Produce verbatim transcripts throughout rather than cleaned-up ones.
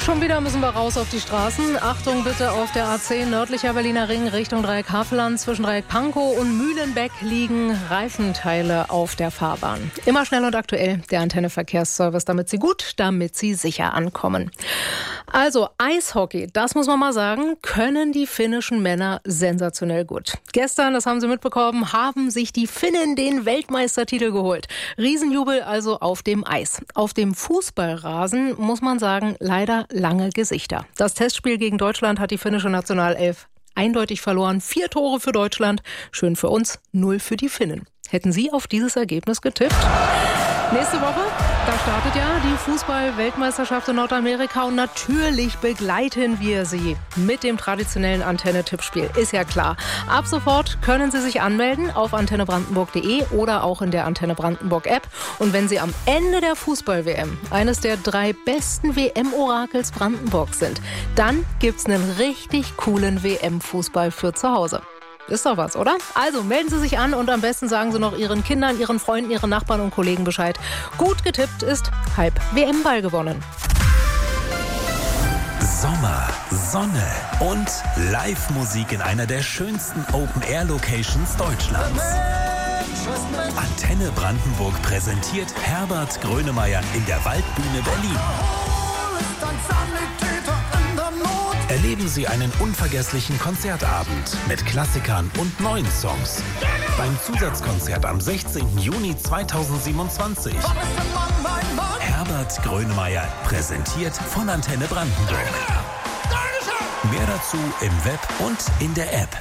Schon wieder müssen wir raus auf die Straßen. Achtung bitte auf der A zehn, nördlicher Berliner Ring, Richtung Dreieck Havelland. Zwischen Dreieck Pankow und Mühlenbeck liegen Reifenteile auf der Fahrbahn. Immer schnell und aktuell der Antenne Verkehrsservice, damit Sie gut, damit Sie sicher ankommen. Also Eishockey, das muss man mal sagen, können die finnischen Männer sensationell gut. Gestern, das haben Sie mitbekommen, haben sich die Finnen den Weltmeistertitel geholt. Riesenjubel also auf dem Eis. Auf dem Fußballrasen muss man sagen, leider lange Gesichter. Das Testspiel gegen Deutschland hat die finnische Nationalelf eindeutig verloren. Vier Tore für Deutschland, schön für uns, null für die Finnen. Hätten Sie auf dieses Ergebnis getippt? Nächste Woche, da startet ja die Fußball-Weltmeisterschaft in Nordamerika und natürlich begleiten wir Sie mit dem traditionellen Antenne-Tippspiel. Ist ja klar. Ab sofort können Sie sich anmelden auf antenne brandenburg punkt de oder auch in der Antenne Brandenburg App. Und wenn Sie am Ende der Fußball-W M eines der drei besten W M-Orakels Brandenburgs sind, dann gibt's einen richtig coolen W M-Fußball für zu Hause. Ist doch was, oder? Also melden Sie sich an und am besten sagen Sie noch Ihren Kindern, Ihren Freunden, Ihren Nachbarn und Kollegen Bescheid. Gut getippt ist halb W M-Ball gewonnen. Sommer, Sonne und Live-Musik in einer der schönsten Open-Air-Locations Deutschlands. Antenne Brandenburg präsentiert Herbert Grönemeyer in der Waldbühne Berlin. Erleben Sie einen unvergesslichen Konzertabend mit Klassikern und neuen Songs. Beim Zusatzkonzert am sechzehnten Juni zweitausendsiebenundzwanzig. Herbert Grönemeyer präsentiert von Antenne Brandenburg. Mehr dazu im Web und in der App.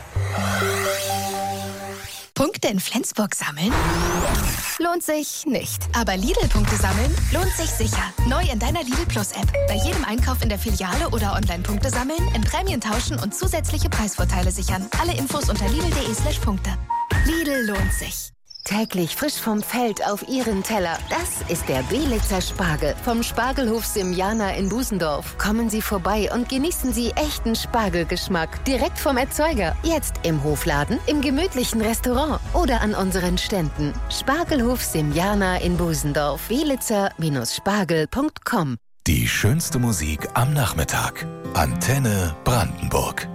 Punkte in Flensburg sammeln? Lohnt sich nicht. Aber Lidl-Punkte sammeln lohnt sich sicher. Neu in deiner Lidl Plus-App. Bei jedem Einkauf in der Filiale oder Online-Punkte sammeln, in Prämien tauschen und zusätzliche Preisvorteile sichern. Alle Infos unter lidl punkt de slash Punkte. Lidl lohnt sich. Täglich frisch vom Feld auf Ihren Teller. Das ist der Belitzer Spargel vom Spargelhof Simjana in Busendorf. Kommen Sie vorbei und genießen Sie echten Spargelgeschmack. Direkt vom Erzeuger. Jetzt im Hofladen, im gemütlichen Restaurant oder an unseren Ständen. Spargelhof Simjana in Busendorf. belitzer Spargel punkt com. Die schönste Musik am Nachmittag. Antenne Brandenburg.